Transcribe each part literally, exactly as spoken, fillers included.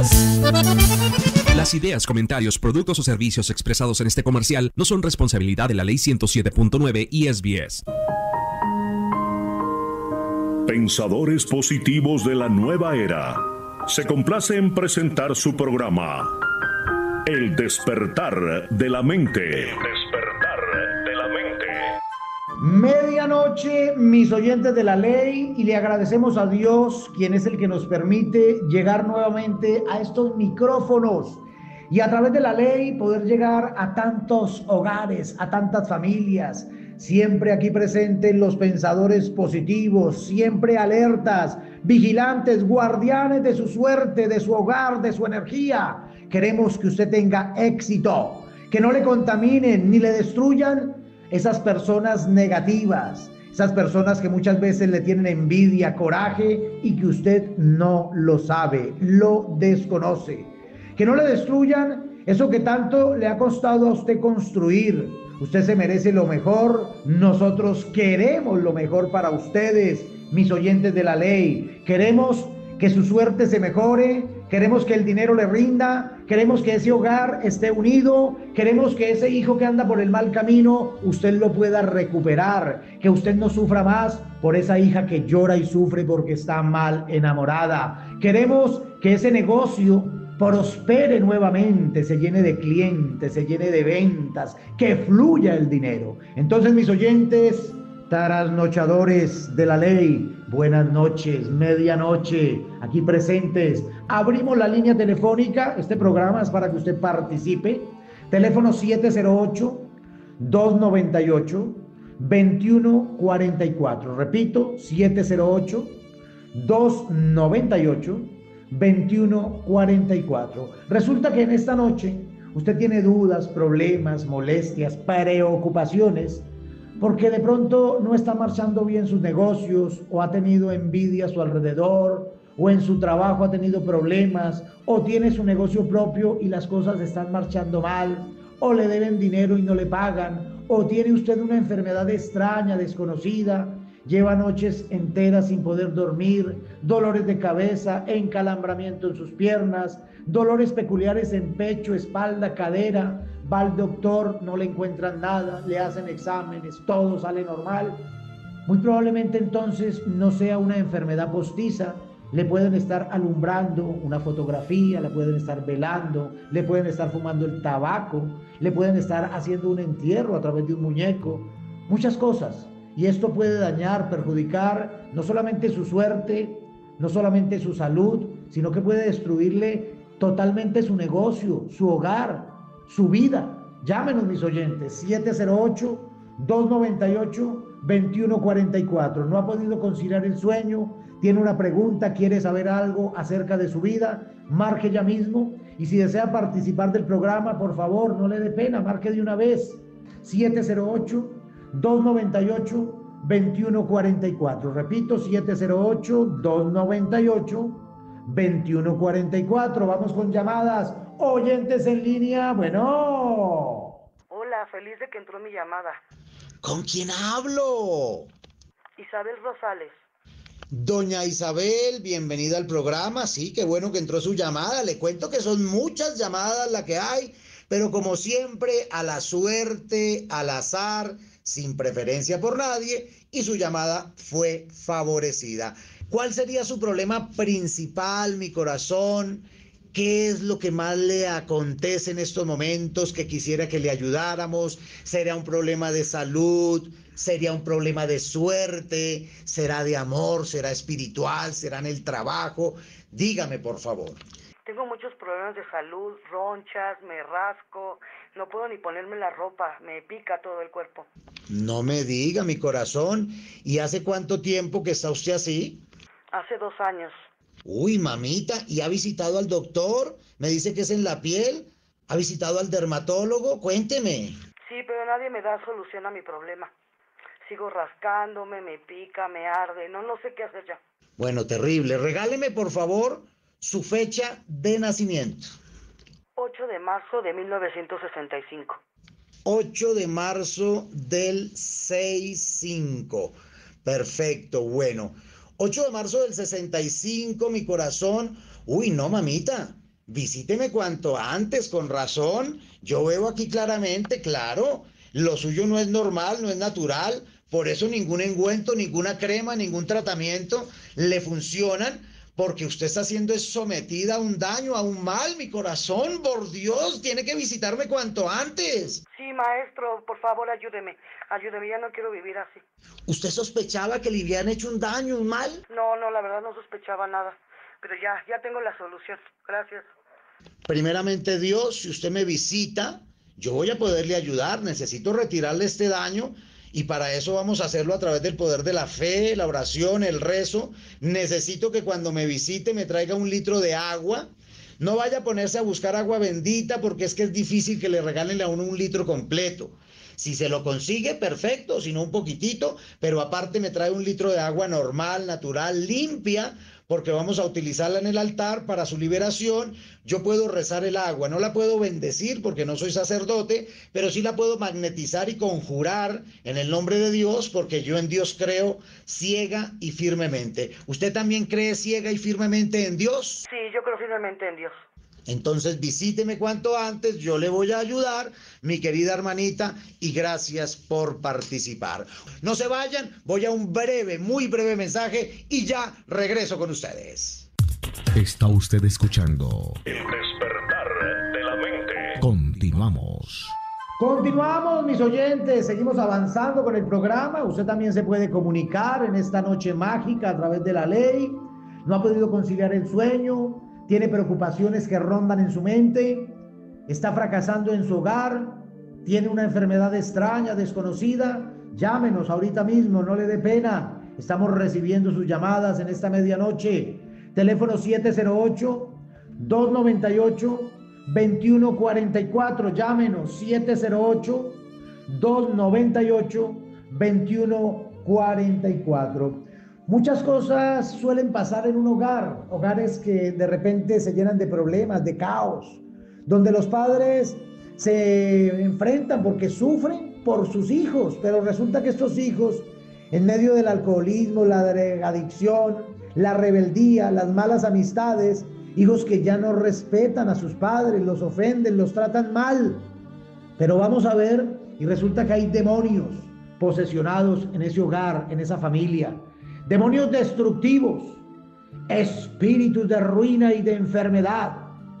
Las ideas, comentarios, productos o servicios expresados en este comercial no son responsabilidad de la Ley ciento siete punto nueve y S B S. Pensadores positivos de la nueva era. Se complace en presentar su programa El despertar de la mente. El despertar de la mente. Medianoche, mis oyentes de la ley, y le agradecemos a Dios, quien es el que nos permite llegar nuevamente a estos micrófonos y a través de la ley poder llegar a tantos hogares, a tantas familias. Siempre aquí presentes los pensadores positivos, siempre alertas, vigilantes, guardianes de su suerte, de su hogar, de su energía. Queremos que usted tenga éxito, que no le contaminen ni le destruyan esas personas negativas, esas personas que muchas veces le tienen envidia, coraje y que usted no lo sabe, lo desconoce. Que no le destruyan eso que tanto le ha costado a usted construir. Usted se merece lo mejor, nosotros queremos lo mejor para ustedes, mis oyentes de la ley. Queremos que su suerte se mejore, queremos que el dinero le rinda, queremos que ese hogar esté unido, queremos que ese hijo que anda por el mal camino, usted lo pueda recuperar, que usted no sufra más por esa hija que llora y sufre porque está mal enamorada. Queremos que ese negocio prospere nuevamente, se llene de clientes, se llene de ventas, que fluya el dinero. Entonces, mis oyentes, trasnochadores de la ley, buenas noches, medianoche, aquí presentes. Abrimos la línea telefónica, este programa es para que usted participe. Teléfono siete cero ocho, dos nueve ocho, dos uno cuatro cuatro. Repito, siete cero ocho, dos nueve ocho, veintiuno cuarenta y cuatro. Resulta que en esta noche usted tiene dudas, problemas, molestias, preocupaciones, porque de pronto no está marchando bien sus negocios, o ha tenido envidia a su alrededor, o en su trabajo ha tenido problemas, o tiene su negocio propio y las cosas están marchando mal, o le deben dinero y no le pagan, o tiene usted una enfermedad extraña, desconocida. Lleva noches enteras sin poder dormir, dolores de cabeza, encalambramiento en sus piernas, dolores peculiares en pecho, espalda, cadera. Va al doctor, no le encuentran nada, le hacen exámenes, todo sale normal. Muy probablemente entonces no sea una enfermedad postiza. Le pueden estar alumbrando una fotografía, la pueden estar velando, le pueden estar fumando el tabaco, le pueden estar haciendo un entierro a través de un muñeco, muchas cosas. Y esto puede dañar, perjudicar no solamente su suerte, no solamente su salud, sino que puede destruirle totalmente su negocio, su hogar, su vida. Llámenos, mis oyentes, siete cero ocho, dos nueve ocho, veintiuno cuarenta y cuatro. No ha podido conciliar el sueño, tiene una pregunta, quiere saber algo acerca de su vida, marque ya mismo. Y si desea participar del programa, por favor, no le dé pena, marque de una vez. siete cero ocho, dos nueve ocho, veintiuno cuarenta y cuatro. Repito, siete cero ocho, dos nueve ocho, veintiuno cuarenta y cuatro. Vamos con llamadas. Oyentes en línea, bueno. Hola, feliz de que entró mi llamada. ¿Con quién hablo? Isabel Rosales. Doña Isabel, bienvenida al programa. Sí, qué bueno que entró su llamada. Le cuento que son muchas llamadas las que hay, pero como siempre, a la suerte, al azar, sin preferencia por nadie, y su llamada fue favorecida. ¿Cuál sería su problema principal, mi corazón? ¿Qué es lo que más le acontece en estos momentos que quisiera que le ayudáramos? ¿Sería un problema de salud? ¿Sería un problema de suerte? ¿Será de amor? ¿Será espiritual? ¿Será en el trabajo? Dígame, por favor. Tengo muchos problemas de salud, ronchas, me rasco, no puedo ni ponerme la ropa, me pica todo el cuerpo. No me diga, mi corazón. ¿Y hace cuánto tiempo que está usted así? Hace dos años. Uy, mamita, ¿y ha visitado al doctor? Me dice que es en la piel. ¿Ha visitado al dermatólogo? Cuénteme. Sí, pero nadie me da solución a mi problema. Sigo rascándome, me pica, me arde, no, no sé qué hacer ya. Bueno, terrible. Regáleme, por favor, su fecha de nacimiento. ocho de marzo de mil novecientos sesenta y cinco. ocho de marzo del sesenta y cinco. Perfecto, bueno. ocho de marzo del sesenta y cinco, mi corazón. Uy, no, mamita. visíteme cuanto antes, con razón. Yo veo aquí claramente, claro, lo suyo no es normal, no es natural. Por eso ningún ungüento, ninguna crema, ningún tratamiento le funcionan, porque usted está siendo sometida a un daño, a un mal, mi corazón. Por Dios, tiene que visitarme cuanto antes. Sí, maestro, por favor, ayúdeme. Ayúdeme, ya no quiero vivir así. ¿Usted sospechaba que le habían hecho un daño, un mal? No, no, la verdad no sospechaba nada. Pero ya, ya tengo la solución. Gracias. Primeramente, Dios, si usted me visita, yo voy a poderle ayudar. Necesito retirarle este daño. Y para eso vamos a hacerlo a través del poder de la fe, la oración, el rezo. Necesito que cuando me visite me traiga un litro de agua. No vaya a ponerse a buscar agua bendita, porque es que es difícil que le regalen a uno un litro completo. Si se lo consigue, perfecto, si no un poquitito, pero aparte me trae un litro de agua normal, natural, limpia, porque vamos a utilizarla en el altar para su liberación. Yo puedo rezar el agua, no la puedo bendecir porque no soy sacerdote, pero sí la puedo magnetizar y conjurar en el nombre de Dios, porque yo en Dios creo ciega y firmemente. ¿Usted también cree ciega y firmemente en Dios? Sí, yo creo firmemente en Dios. Entonces visíteme cuanto antes, yo le voy a ayudar, mi querida hermanita, y gracias por participar. No se vayan, voy a un breve, muy breve mensaje y ya regreso con ustedes. Está usted escuchando El despertar de la mente. Continuamos. Continuamos, mis oyentes, seguimos avanzando con el programa. Usted también se puede comunicar en esta noche mágica a través de la ley. No ha podido conciliar el sueño, tiene preocupaciones que rondan en su mente, está fracasando en su hogar, tiene una enfermedad extraña, desconocida. Llámenos ahorita mismo, no le dé pena. Estamos recibiendo sus llamadas en esta medianoche. Teléfono siete cero ocho, dos nueve ocho, dos uno cuatro cuatro. Llámenos siete cero ocho, dos nueve ocho, dos uno cuatro cuatro. Muchas cosas suelen pasar en un hogar, hogares que de repente se llenan de problemas, de caos, donde los padres se enfrentan porque sufren por sus hijos, pero resulta que estos hijos, en medio del alcoholismo, la drogadicción, la rebeldía, las malas amistades, hijos que ya no respetan a sus padres, los ofenden, los tratan mal. Pero vamos a ver, y resulta que hay demonios posesionados en ese hogar, en esa familia. Demonios destructivos, espíritus de ruina y de enfermedad,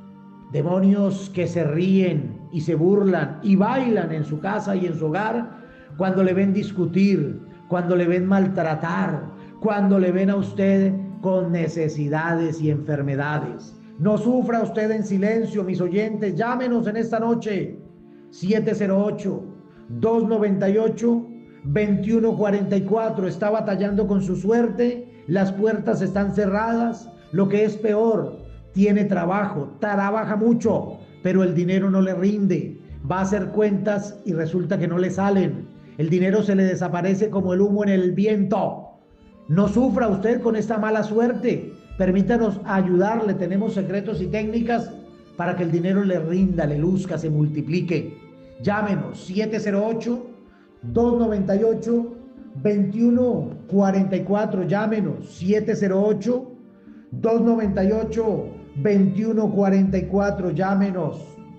demonios que se ríen y se burlan y bailan en su casa y en su hogar cuando le ven discutir, cuando le ven maltratar, cuando le ven a usted con necesidades y enfermedades. No sufra usted en silencio, mis oyentes. Llámenos en esta noche siete cero ocho, dos nueve ocho, dos uno cuatro cuatro. Está batallando con su suerte, las puertas están cerradas, lo que es peor, tiene trabajo, trabaja mucho, pero el dinero no le rinde, va a hacer cuentas y resulta que no le salen, el dinero se le desaparece como el humo en el viento. No sufra usted con esta mala suerte, permítanos ayudarle, tenemos secretos y técnicas para que el dinero le rinda, le luzca, se multiplique. Llámenos siete cero ocho, dos nueve ocho, dos uno cuatro cuatro. Llámenos siete cero ocho, dos nueve ocho, dos uno cuatro cuatro. Llámenos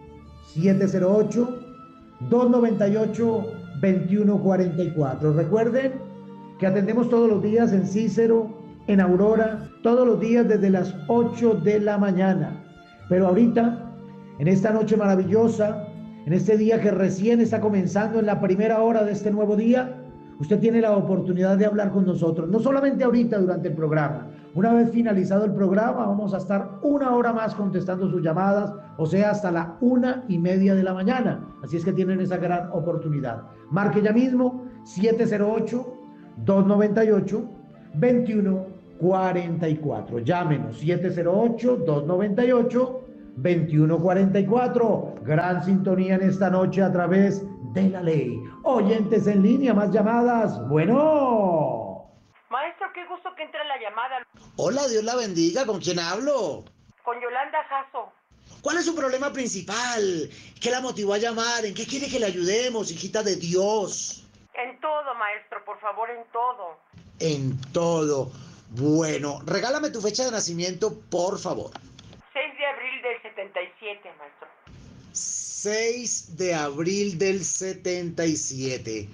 siete cero ocho, dos nueve ocho, dos uno cuatro cuatro. Recuerden que atendemos todos los días en Cícero, en Aurora, todos los días desde las ocho de la mañana. Pero ahorita, en esta noche maravillosa, en este día que recién está comenzando, en la primera hora de este nuevo día, usted tiene la oportunidad de hablar con nosotros, no solamente ahorita durante el programa. Una vez finalizado el programa, vamos a estar una hora más contestando sus llamadas, o sea, hasta la una y media de la mañana. Así es que tienen esa gran oportunidad. Marque ya mismo siete cero ocho, dos nueve ocho, dos uno cuatro cuatro. Llámenos siete cero ocho, dos nueve ocho, dos uno cuatro cuatro. Gran sintonía en esta noche a través de la ley. Oyentes en línea, más llamadas. Bueno. Maestro, qué gusto que entre la llamada. Hola, Dios la bendiga. ¿Con quién hablo? Con Yolanda Jasso. ¿Cuál es su problema principal? ¿Qué la motivó a llamar? ¿En qué quiere que le ayudemos, hijita de Dios? En todo, maestro, por favor, en todo. En todo. Bueno, regálame tu fecha de nacimiento, por favor. seis de abril del setenta setenta y siete, maestro. seis de abril del setenta y siete.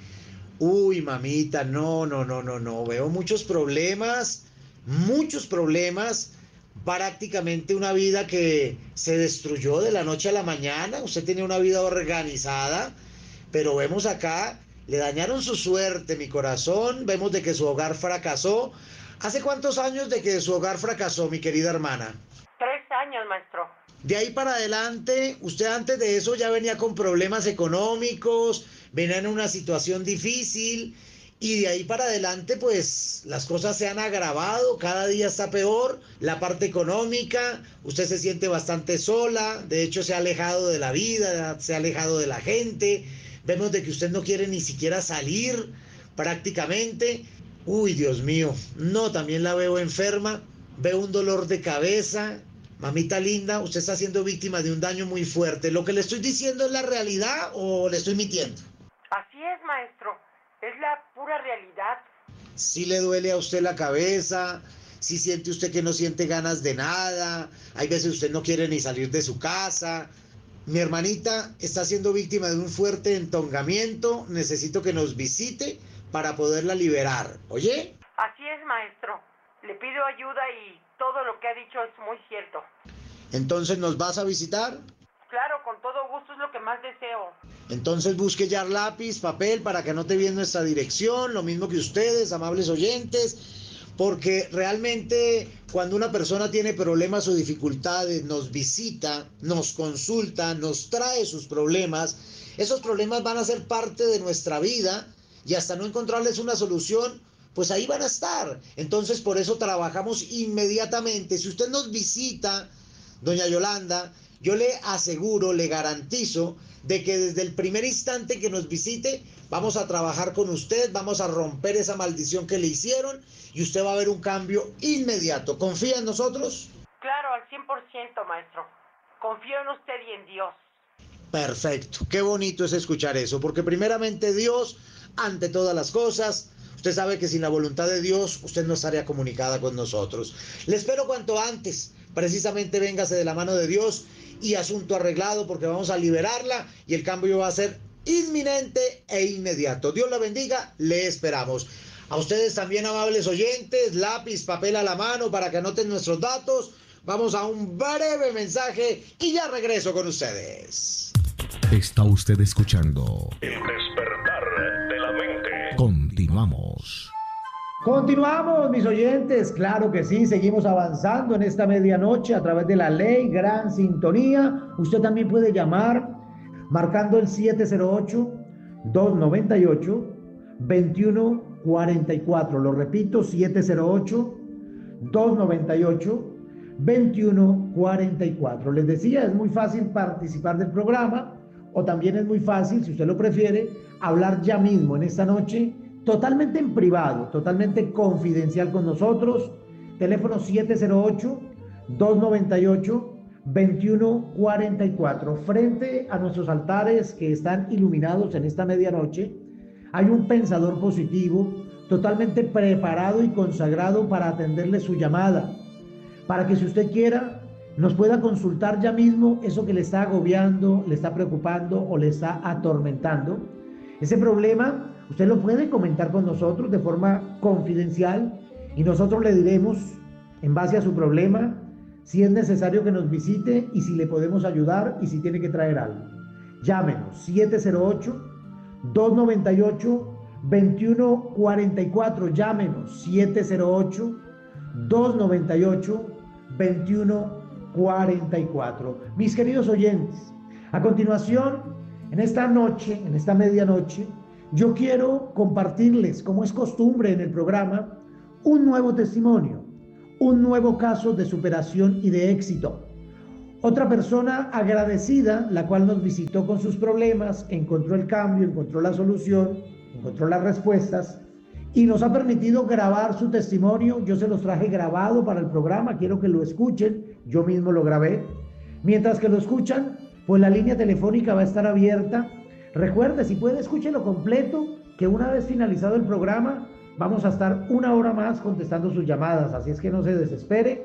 Uy, mamita, no, no, no, no, no. Veo muchos problemas, muchos problemas. Prácticamente una vida que se destruyó de la noche a la mañana. Usted tenía una vida organizada, pero vemos acá, le dañaron su suerte, mi corazón. Vemos de que su hogar fracasó. ¿Hace cuántos años de que su hogar fracasó, mi querida hermana? Tres años, maestro. De ahí para adelante, usted antes de eso ya venía con problemas económicos, venía en una situación difícil, y de ahí para adelante pues las cosas se han agravado, cada día está peor, la parte económica, usted se siente bastante sola, de hecho se ha alejado de la vida, se ha alejado de la gente, vemos de que usted no quiere ni siquiera salir prácticamente. Uy, Dios mío, no, también la veo enferma, veo un dolor de cabeza. Mamita linda, usted está siendo víctima de un daño muy fuerte. ¿Lo que le estoy diciendo es la realidad o le estoy mintiendo? Así es, maestro. Es la pura realidad. Si le duele a usted la cabeza, si siente usted que no siente ganas de nada, hay veces usted no quiere ni salir de su casa. Mi hermanita está siendo víctima de un fuerte entongamiento. Necesito que nos visite para poderla liberar. ¿Oye? Así es, maestro. Le pido ayuda y todo lo que ha dicho es muy cierto. Entonces, ¿nos vas a visitar? Claro, con todo gusto, es lo que más deseo. Entonces busque ya lápiz, papel, para que anote bien nuestra dirección, lo mismo que ustedes, amables oyentes, porque realmente cuando una persona tiene problemas o dificultades, nos visita, nos consulta, nos trae sus problemas, esos problemas van a ser parte de nuestra vida y hasta no encontrarles una solución, pues ahí van a estar. Entonces por eso trabajamos inmediatamente. Si usted nos visita, doña Yolanda, yo le aseguro, le garantizo de que desde el primer instante que nos visite vamos a trabajar con usted, vamos a romper esa maldición que le hicieron y usted va a ver un cambio inmediato. ¿Confía en nosotros? Claro, al cien por ciento, maestro. Confío en usted y en Dios. Perfecto, qué bonito es escuchar eso, porque primeramente Dios, ante todas las cosas. Usted sabe que sin la voluntad de Dios usted no estaría comunicada con nosotros. Le espero cuanto antes, precisamente véngase de la mano de Dios y asunto arreglado, porque vamos a liberarla y el cambio va a ser inminente e inmediato. Dios la bendiga, le esperamos. A ustedes también, amables oyentes, lápiz, papel a la mano para que anoten nuestros datos. Vamos a un breve mensaje y ya regreso con ustedes. Está usted escuchando El despertar de la mente. Continuamos. Continuamos, mis oyentes, claro que sí, seguimos avanzando en esta medianoche a través de la ley, gran sintonía. Usted también puede llamar marcando el siete cero ocho, dos nueve ocho, dos uno cuatro cuatro. Lo repito, siete cero ocho, dos nueve ocho, dos uno cuatro cuatro. Les decía, es muy fácil participar del programa, o también es muy fácil, si usted lo prefiere, hablar ya mismo en esta noche, totalmente en privado, totalmente confidencial con nosotros. Teléfono siete cero ocho, dos nueve ocho, dos uno cuatro cuatro. Frente a nuestros altares que están iluminados en esta medianoche, hay un pensador positivo totalmente preparado y consagrado para atenderle su llamada, para que si usted quiera nos pueda consultar ya mismo eso que le está agobiando, le está preocupando o le está atormentando. Ese problema usted lo puede comentar con nosotros de forma confidencial y nosotros le diremos, en base a su problema, si es necesario que nos visite y si le podemos ayudar y si tiene que traer algo. Llámenos siete cero ocho, dos nueve ocho, dos uno cuatro cuatro. Llámenos siete cero ocho, dos nueve ocho, dos uno cuatro cuatro. Mis queridos oyentes, a continuación, en esta noche, en esta medianoche, yo quiero compartirles, como es costumbre en el programa, un nuevo testimonio, un nuevo caso de superación y de éxito. Otra persona agradecida, la cual nos visitó con sus problemas, encontró el cambio, encontró la solución, encontró las respuestas y nos ha permitido grabar su testimonio. Yo se los traje grabado para el programa, quiero que lo escuchen, yo mismo lo grabé. Mientras que lo escuchan, pues la línea telefónica va a estar abierta. Recuerde, si puede, escúchelo completo, que una vez finalizado el programa, vamos a estar una hora más contestando sus llamadas, así es que no se desespere.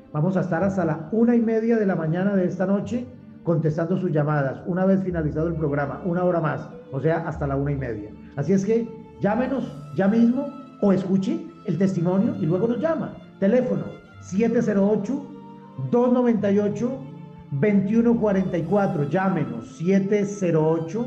Vamos a estar hasta la una y media de la mañana de esta noche contestando sus llamadas, una vez finalizado el programa, una hora más, o sea, hasta la una y media. Así es que llámenos ya mismo o escuche el testimonio y luego nos llama. Teléfono siete cero ocho, dos nueve ocho, dos uno cuatro cuatro. Llámenos siete cero ocho,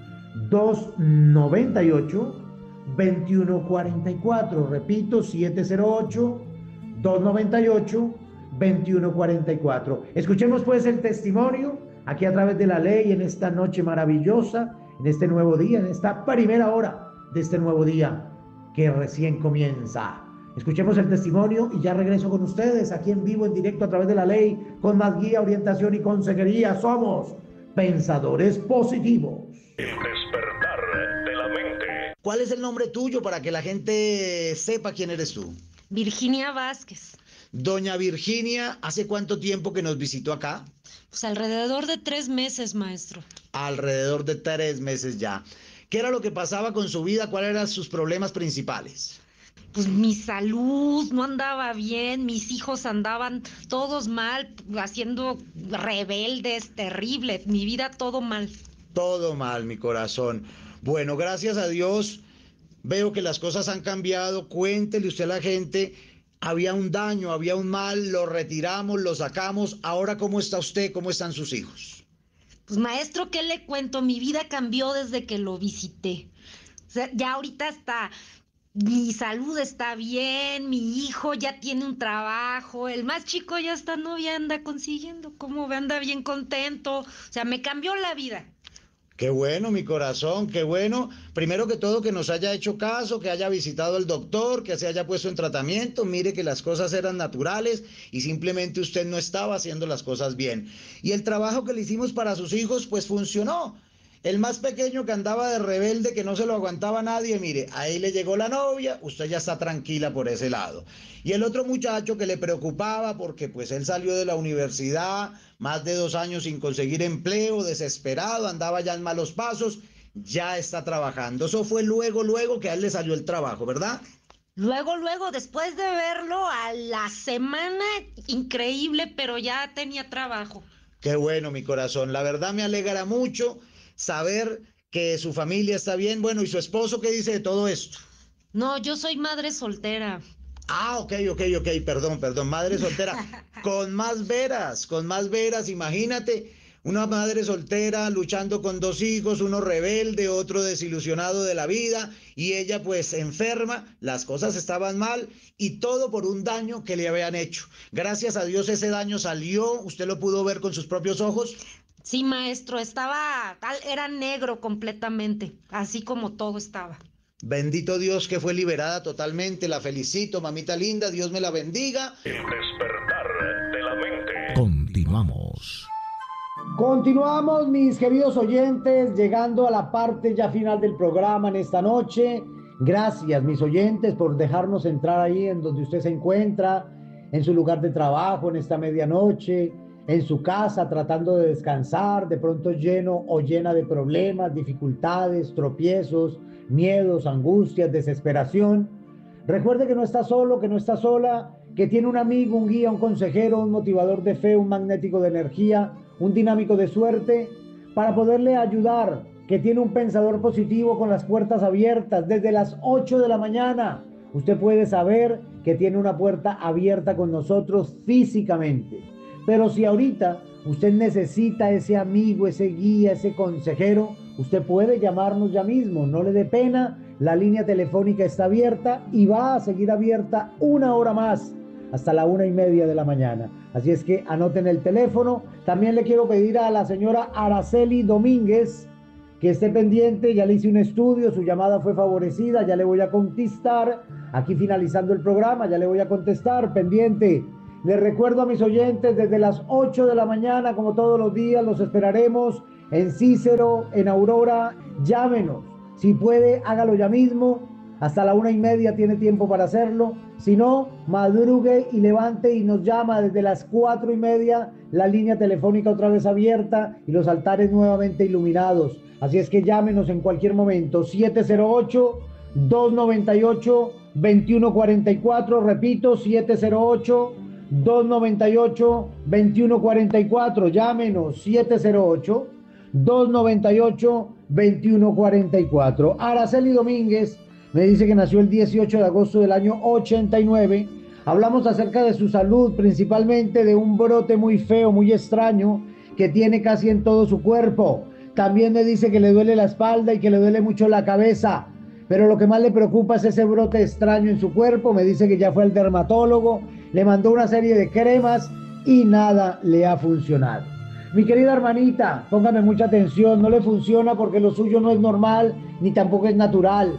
dos nueve ocho, dos uno cuatro cuatro. Repito, siete cero ocho, dos nueve ocho, dos uno cuatro cuatro. Escuchemos pues el testimonio aquí a través de la ley en esta noche maravillosa, en este nuevo día, en esta primera hora de este nuevo día que recién comienza. Escuchemos el testimonio y ya regreso con ustedes aquí en vivo, en directo a través de la ley, con más guía, orientación y consejería. Somos Pensadores Positivos. El despertar de la mente. ¿Cuál es el nombre tuyo para que la gente sepa quién eres tú? Virginia Vázquez. Doña Virginia, ¿hace cuánto tiempo que nos visitó acá? Pues alrededor de tres meses, maestro. Alrededor de tres meses ya. ¿Qué era lo que pasaba con su vida? ¿Cuáles eran sus problemas principales? Pues mi salud no andaba bien, mis hijos andaban todos mal, haciendo rebeldes, terrible, mi vida todo mal. Todo mal, mi corazón. Bueno, gracias a Dios, veo que las cosas han cambiado. Cuéntele usted a la gente, había un daño, había un mal, lo retiramos, lo sacamos. Ahora, ¿cómo está usted? ¿Cómo están sus hijos? Pues maestro, ¿qué le cuento? Mi vida cambió desde que lo visité. O sea, ya ahorita está, mi salud está bien, mi hijo ya tiene un trabajo, el más chico ya está novia, anda consiguiendo, ¿cómo ve? Anda bien contento. O sea, me cambió la vida. Qué bueno, mi corazón, qué bueno. Primero que todo, que nos haya hecho caso, que haya visitado al doctor, que se haya puesto en tratamiento. Mire que las cosas eran naturales y simplemente usted no estaba haciendo las cosas bien. Y el trabajo que le hicimos para sus hijos, pues funcionó. El más pequeño que andaba de rebelde, que no se lo aguantaba nadie, mire, ahí le llegó la novia, usted ya está tranquila por ese lado. Y el otro muchacho que le preocupaba porque pues él salió de la universidad, más de dos años sin conseguir empleo, desesperado, andaba ya en malos pasos, ya está trabajando. Eso fue luego, luego que a él le salió el trabajo, ¿verdad? Luego, luego, después de verlo, a la semana, increíble, pero ya tenía trabajo. Qué bueno, mi corazón, la verdad me alegra mucho saber que su familia está bien. Bueno, ¿y su esposo qué dice de todo esto? No, yo soy madre soltera. Ah, ok, ok, ok, perdón, perdón, madre soltera, con más veras, con más veras, imagínate, una madre soltera luchando con dos hijos, uno rebelde, otro desilusionado de la vida, y ella pues enferma, las cosas estaban mal, y todo por un daño que le habían hecho. Gracias a Dios ese daño salió, ¿usted lo pudo ver con sus propios ojos? Sí, maestro, estaba, era negro completamente, así como todo estaba. Bendito Dios que fue liberada totalmente, la felicito, mamita linda, Dios me la bendiga. El despertar de la mente. Continuamos. Continuamos, mis queridos oyentes, llegando a la parte ya final del programa en esta noche. Gracias, mis oyentes, por dejarnos entrar ahí en donde usted se encuentra, en su lugar de trabajo, en esta medianoche, en su casa, tratando de descansar, de pronto lleno o llena de problemas, dificultades, tropiezos, miedos, angustias, desesperación. Recuerde que no está solo, que no está sola, que tiene un amigo, un guía, un consejero, un motivador de fe, un magnético de energía, un dinámico de suerte, para poderle ayudar, que tiene un pensador positivo con las puertas abiertas desde las ocho de la mañana. Usted puede saber que tiene una puerta abierta con nosotros físicamente. Pero si ahorita usted necesita ese amigo, ese guía, ese consejero, usted puede llamarnos ya mismo, no le dé pena, la línea telefónica está abierta y va a seguir abierta una hora más, hasta la una y media de la mañana. Así es que anoten el teléfono. También le quiero pedir a la señora Araceli Domínguez que esté pendiente, ya le hice un estudio, su llamada fue favorecida, ya le voy a contestar, aquí finalizando el programa, ya le voy a contestar, pendiente. Les recuerdo a mis oyentes, desde las ocho de la mañana, como todos los días, los esperaremos en Cícero, en Aurora. Llámenos, si puede, hágalo ya mismo, hasta la una y media tiene tiempo para hacerlo. Si no, madrugue y levante y nos llama desde las cuatro y media, la línea telefónica otra vez abierta y los altares nuevamente iluminados. Así es que llámenos en cualquier momento, siete cero ocho, dos nueve ocho, dos uno cuatro cuatro, repito, siete cero ocho, dos noventa y ocho, veintiuno cuarenta y cuatro. Llámenos siete cero ocho, dos noventa y ocho, veintiuno cuarenta y cuatro. Araceli Domínguez me dice que nació el dieciocho de agosto del año ochenta y nueve. Hablamos acerca de su salud, principalmente de un brote muy feo, muy extraño que tiene casi en todo su cuerpo. También me dice que le duele la espalda y que le duele mucho la cabeza. Pero lo que más le preocupa es ese brote extraño en su cuerpo. Me dice que ya fue al dermatólogo, le mandó una serie de cremas y nada le ha funcionado. Mi querida hermanita, póngame mucha atención, no le funciona porque lo suyo no es normal ni tampoco es natural.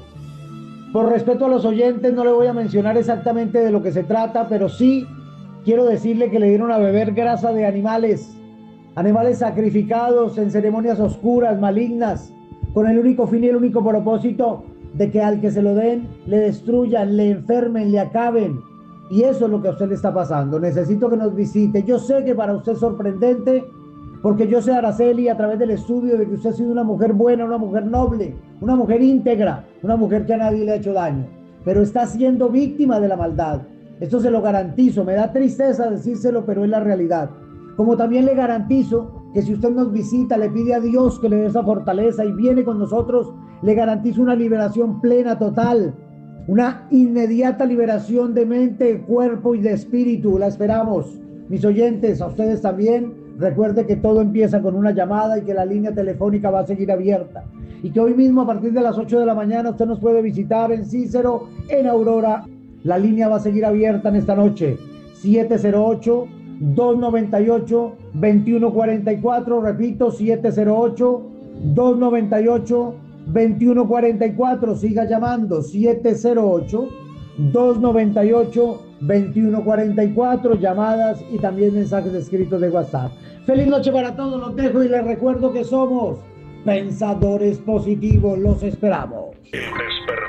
Por respeto a los oyentes no le voy a mencionar exactamente de lo que se trata, pero sí quiero decirle que le dieron a beber grasa de animales, animales sacrificados en ceremonias oscuras, malignas, con el único fin y el único propósito de que al que se lo den, le destruyan, le enfermen, le acaben. Y eso es lo que a usted le está pasando. Necesito que nos visite. Yo sé que para usted es sorprendente, porque yo sé, Araceli, a través del estudio, de que usted ha sido una mujer buena, una mujer noble, una mujer íntegra, una mujer que a nadie le ha hecho daño, pero está siendo víctima de la maldad. Esto se lo garantizo. Me da tristeza decírselo, pero es la realidad. Como también le garantizo que si usted nos visita, le pide a Dios que le dé esa fortaleza y viene con nosotros, le garantizo una liberación plena, total, una inmediata liberación de mente, cuerpo y de espíritu. La esperamos. Mis oyentes, a ustedes también, recuerde que todo empieza con una llamada y que la línea telefónica va a seguir abierta. Y que hoy mismo a partir de las ocho de la mañana usted nos puede visitar en Cícero, en Aurora. La línea va a seguir abierta en esta noche. siete cero ocho, dos noventa y ocho, veintiuno cuarenta y cuatro. Repito, siete cero ocho, dos noventa y ocho, veintiuno cuarenta y cuatro. Siga llamando, siete cero ocho, dos noventa y ocho, veintiuno cuarenta y cuatro. Llamadas y también mensajes escritos de WhatsApp. Feliz noche para todos, los dejo y les recuerdo que somos pensadores positivos. Los esperamos. El despertar.